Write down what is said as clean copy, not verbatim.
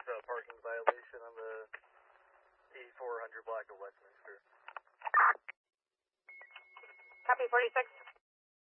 parking violation on the 8400 block of Westminster. Copy 46.